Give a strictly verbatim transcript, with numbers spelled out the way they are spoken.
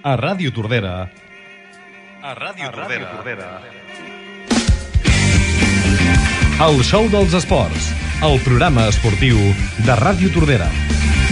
A Ràdio Tordera. A Ràdio Tordera. El show dels esports, el programa esportiu de Ràdio Tordera.